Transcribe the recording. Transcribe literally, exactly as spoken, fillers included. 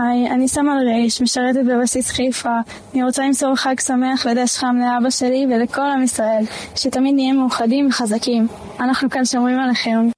היי, אני סמל רייש, משרתת בבסיס חיפה. אני רוצה למסור חג שמח ודש חם לאבא שלי ולכל עם ישראל, שתמיד נהיה מאוחדים וחזקים. אנחנו כאן שומרים עליכם.